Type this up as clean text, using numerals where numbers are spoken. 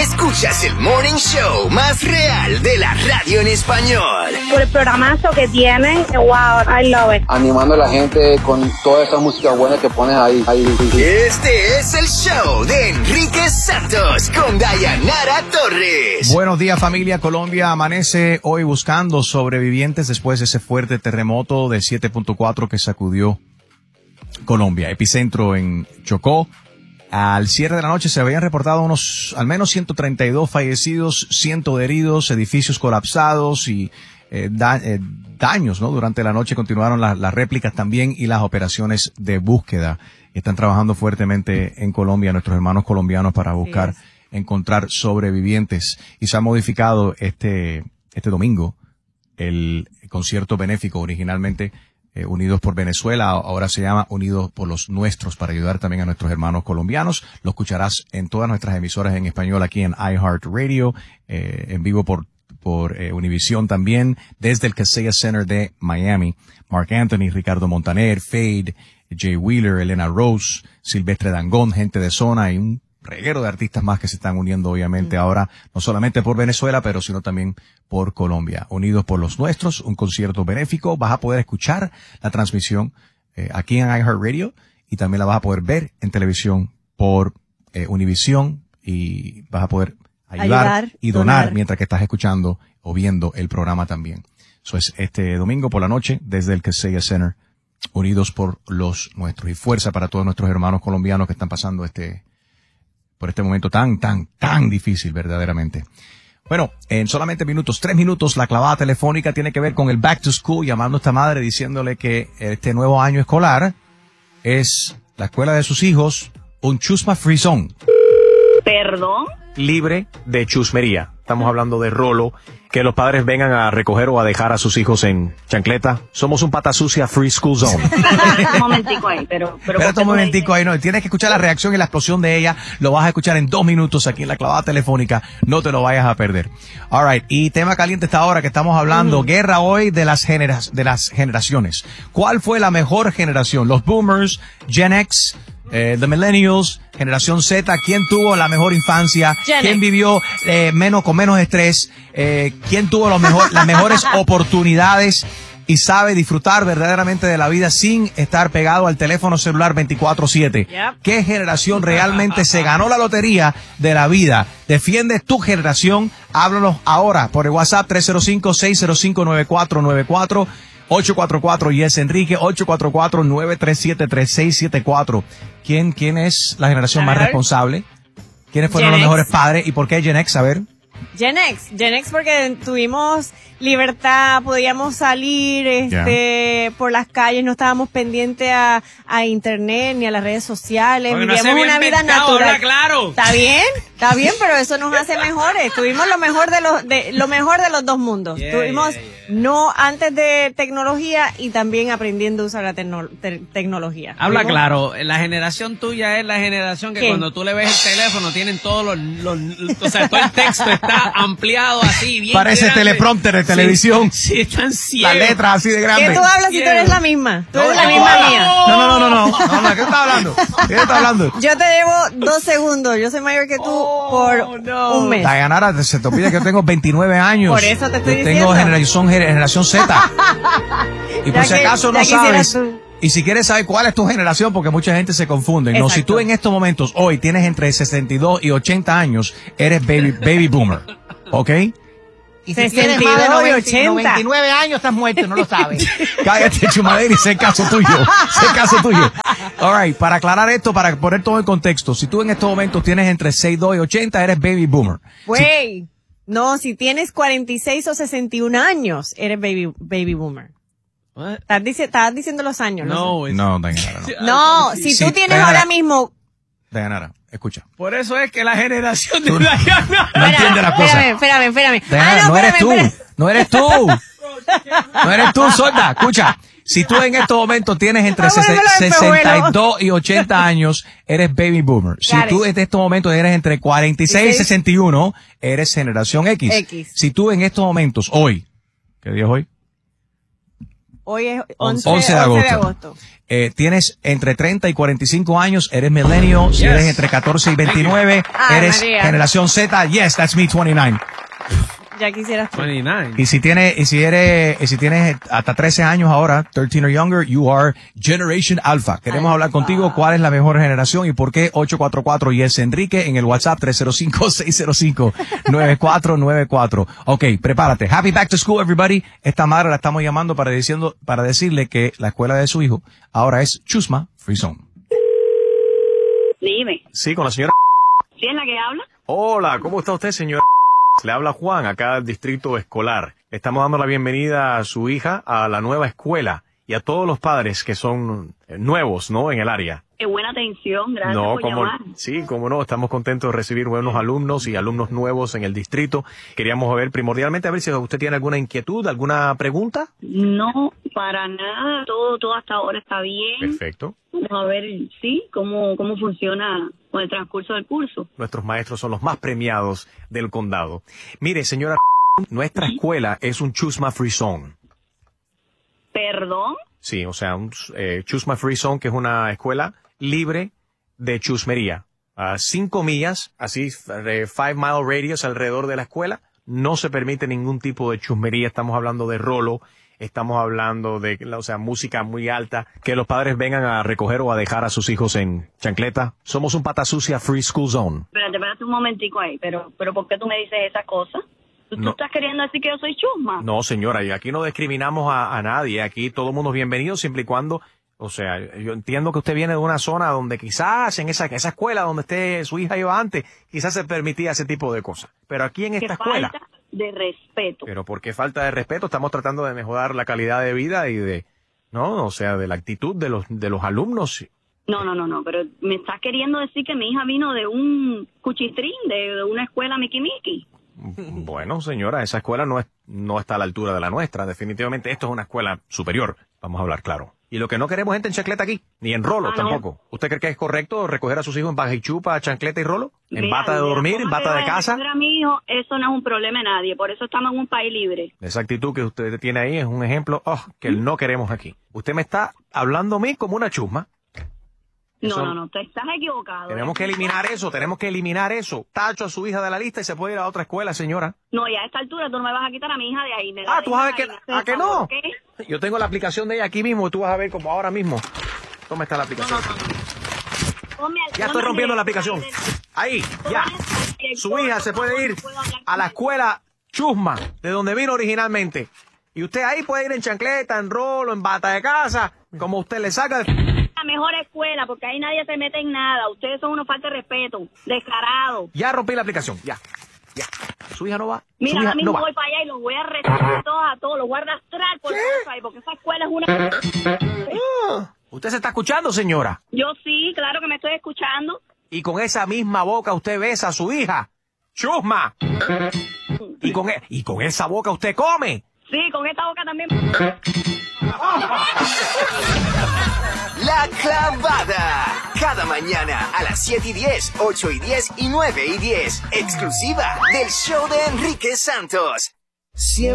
Escuchas el morning show más real de la radio en español. Por el programazo que tienen, wow, I love it. Animando a la gente con toda esa música buena que pones ahí. Este es el show de Enrique Santos con Dayanara Torres. Buenos días, familia. Colombia amanece hoy buscando sobrevivientes después de ese fuerte terremoto de 7.4 que sacudió Colombia. Epicentro en Chocó. Al cierre de la noche se habían reportado al menos 132 fallecidos, cientos de heridos, edificios colapsados y daños, ¿no? Durante la noche continuaron las réplicas también y las operaciones de búsqueda. Están trabajando fuertemente en Colombia nuestros hermanos colombianos para buscar encontrar sobrevivientes. Y se ha modificado este domingo el concierto benéfico, originalmente Unidos por Venezuela, ahora se llama Unidos por los Nuestros, para ayudar también a nuestros hermanos colombianos. Lo escucharás en todas nuestras emisoras en español aquí en iHeartRadio, en vivo por Univision también, desde el Kaseya Center de Miami. Marc Anthony, Ricardo Montaner, Fade, Jay Wheeler, Elena Rose, Silvestre Dangond, gente de zona y un reguero de artistas más que se están uniendo obviamente ahora, no solamente por Venezuela, pero sino también por Colombia. Unidos por los Nuestros, un concierto benéfico. Vas a poder escuchar la transmisión aquí en iHeartRadio y también la vas a poder ver en televisión por Univision y vas a poder ayudar y donar mientras que estás escuchando o viendo el programa también. Eso es este domingo por la noche desde el Kaseya Center, Unidos por los Nuestros. Y fuerza para todos nuestros hermanos colombianos que están pasando por este momento tan difícil verdaderamente. Bueno, en solamente 3 minutos, la clavada telefónica tiene que ver con el back to school, llamando a esta madre diciéndole que este nuevo año escolar es la escuela de sus hijos un chusma free zone. ¿Perdón? Libre de chusmería. Estamos hablando de rolo, que los padres vengan a recoger o a dejar a sus hijos en chancleta. Somos un pata sucia free school zone. Un momentico ahí, pero espérate un momentico ahí, no, tienes que escuchar la reacción y la explosión de ella. Lo vas a escuchar en 2 minutos aquí en la clavada telefónica. No te lo vayas a perder. All right, y tema caliente esta hora que estamos hablando, guerra hoy de las generaciones. ¿Cuál fue la mejor generación? Los boomers, Gen X, the millennials, generación Z. ¿Quién tuvo la mejor infancia? ¿Quién vivió con menos estrés? ¿Quién tuvo las mejores oportunidades y sabe disfrutar verdaderamente de la vida sin estar pegado al teléfono celular 24/7? ¿Qué generación realmente se ganó la lotería de la vida? ¿Defiendes tu generación? Háblanos ahora por el WhatsApp 305-605-9494. 844 Yes Enrique, 844-937-3674. ¿Quién es la generación más responsable? ¿Quiénes fueron los mejores padres? ¿Y por qué Gen X? A ver. Gen X porque tuvimos libertad, podíamos salir por las calles, no estábamos pendientes a internet ni a las redes sociales, vivíamos una vida natural. Claro. Está bien, pero eso nos hace mejores. Tuvimos lo mejor de los dos mundos. Tuvimos no antes de tecnología y también aprendiendo a usar la tecnología. Habla claro, la generación tuya es la generación que cuando tú le ves el teléfono tienen todos o sea, todo el texto está ampliado así, bien parece grande. Teleprompter de televisión. Sí, están ciegos. Las letras así de grandes. ¿Qué tú hablas si tú eres la misma? Tú eres la misma mía. No, ¿qué estás hablando? ¿Qué estás hablando? Yo te llevo 2 segundos, yo soy mayor que tú por un mes. Dayanara, se te olvida que yo tengo 29 años. Por eso te estoy diciendo. Tengo generación Z. Y por si acaso no sabes. Y si quieres saber cuál es tu generación, porque mucha gente se confunde. No, si tú en estos momentos, hoy, tienes entre 62 y 80 años, eres baby boomer. ¿Ok? Y si tienes más de 99 años, estás muerto, no lo sabes. Cállate, chumadera, y sé caso tuyo. All right, para aclarar esto, para poner todo en contexto, si tú en estos momentos tienes entre 62 y 80, eres baby boomer. Güey, no, si tienes 46 o 61 años, eres baby boomer. Estás diciendo los años. No, Dayanara, no, si tú tienes ahora mismo... Dayanara, escucha. Por eso es que la generación de Dayanara no entiende la cosa. Espérame. Dayanara, no eres tú, sorda. Escucha, si tú en estos momentos tienes entre 62 y 80 años, eres baby boomer. Si tú en estos momentos eres entre 46 y 61, eres generación X. Si tú en estos momentos, hoy, ¿qué día es hoy? Hoy es 11 de agosto. Tienes entre 30 y 45 años, eres millennial, si eres entre 14 y 29, eres María. generación Z, yes, that's me, 29. Ya quisieras tú. 29. Y si tienes hasta 13 años ahora, 13 or younger, you are Generation Alpha. Queremos hablar contigo cuál es la mejor generación y por qué 844 Yes Enrique en el WhatsApp 305-605-9494. Ok, prepárate. Happy back to school, everybody. Esta madre la estamos llamando para decirle que la escuela de su hijo ahora es Chusma Free Zone. Dime. Sí, con la señora. ¿Sí es la que habla? Hola, ¿cómo está usted, señora? Le habla Juan, acá del distrito escolar. Estamos dando la bienvenida a su hija a la nueva escuela y a todos los padres que son nuevos, ¿no? En el área. Qué buena atención, gracias por llamar. Sí, cómo no, estamos contentos de recibir buenos alumnos y alumnos nuevos en el distrito. Queríamos ver primordialmente a ver si usted tiene alguna inquietud, alguna pregunta. No, para nada, todo hasta ahora está bien. Perfecto. Vamos a ver, sí, cómo funciona con el transcurso del curso. Nuestros maestros son los más premiados del condado. Mire, señora, nuestra escuela es un Chusma Free Zone. ¿Perdón? Sí, o sea, un Chusma Free Zone, que es una escuela libre de chusmería. 5 millas, así, de 5 mile radius alrededor de la escuela. No se permite ningún tipo de chusmería. Estamos hablando de rolo, estamos hablando de, o sea, música muy alta. Que los padres vengan a recoger o a dejar a sus hijos en chancleta. Somos un pata sucia Free School Zone. Espérate un momentico ahí, pero ¿por qué tú me dices esas cosas? ¿Tú estás queriendo decir que yo soy chusma? No, señora, y aquí no discriminamos a nadie. Aquí todo el mundo es bienvenido siempre y cuando... O sea, yo entiendo que usted viene de una zona donde quizás en esa escuela donde su hija iba antes, quizás se permitía ese tipo de cosas. Pero aquí en esta escuela... Falta de respeto. Pero ¿por qué falta de respeto? Estamos tratando de mejorar la calidad de vida y de la actitud de los alumnos. No, pero me estás queriendo decir que mi hija vino de un cuchistrín, de una escuela Miki. Bueno, señora, esa escuela no está a la altura de la nuestra. Definitivamente esto es una escuela superior. Vamos a hablar claro. Y lo que no queremos es gente en chancleta aquí, ni en rolo tampoco. No. ¿Usted cree que es correcto recoger a sus hijos en baja y chupa, chancleta y rolo? ¿En bata de dormir, en bata de casa? Para mi hijo, eso no es un problema de nadie, por eso estamos en un país libre. Esa actitud que usted tiene ahí es un ejemplo que no queremos aquí. Usted me está hablando a mí como una chusma. No, te estás equivocado. Tenemos que eliminar eso. Tacho a su hija de la lista y se puede ir a otra escuela, señora. No, y a esta altura tú no me vas a quitar a mi hija de ahí. ¿Tú vas a que no? ¿Qué? Yo tengo la aplicación de ella aquí mismo y tú vas a ver como ahora mismo. ¿Cómo está la aplicación? Ya estoy rompiendo la aplicación. Ahí, ya. Su hija se puede ir a la escuela Chusma, de donde vino originalmente. Y usted ahí puede ir en chancleta, en rolo, en bata de casa, como usted le saca la mejor escuela, porque ahí nadie se mete en nada. Ustedes son unos falta de respeto, descarados. Ya rompí la aplicación, ya. Su hija no va. Mira, ahora mismo voy para allá y los voy a arrestar a todos, los voy a arrastrar por ahí, porque esa escuela es una... ¿Usted se está escuchando, señora? Yo sí, claro que me estoy escuchando. Y con esa misma boca usted besa a su hija. ¡Chusma! Y con esa boca usted come. Sí, con esta boca también. La Clavada. Cada mañana a las 7:10, 8:10 y 9:10. Exclusiva del show de Enrique Santos.